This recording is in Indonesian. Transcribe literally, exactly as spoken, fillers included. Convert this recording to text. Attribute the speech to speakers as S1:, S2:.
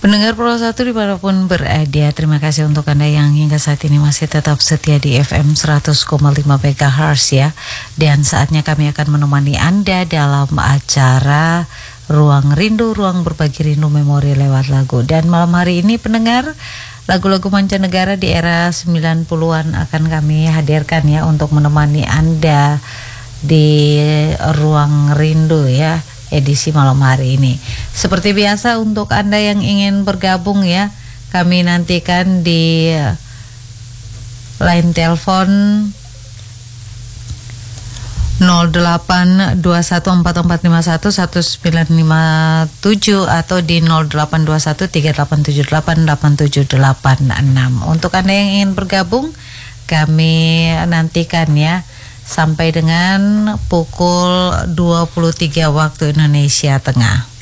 S1: Pendengar Pro satu dimanapun berada, terima kasih untuk Anda yang hingga saat ini masih tetap setia di F M seratus koma lima megahertz ya. Dan saatnya kami akan menemani Anda dalam acara Ruang Rindu, Ruang Berbagi Rindu Memori lewat lagu. Dan malam hari ini pendengar, lagu-lagu mancanegara di era sembilan puluhan akan kami hadirkan ya untuk menemani Anda di Ruang Rindu ya, edisi malam hari ini. Seperti biasa untuk Anda yang ingin bergabung ya, kami nantikan di line telepon nol delapan dua satu empat empat lima satu satu sembilan lima tujuh atau di nol delapan dua satu tiga delapan tujuh delapan delapan tujuh delapan enam. Untuk Anda yang ingin bergabung, kami nantikan ya sampai dengan pukul dua puluh tiga waktu Indonesia Tengah.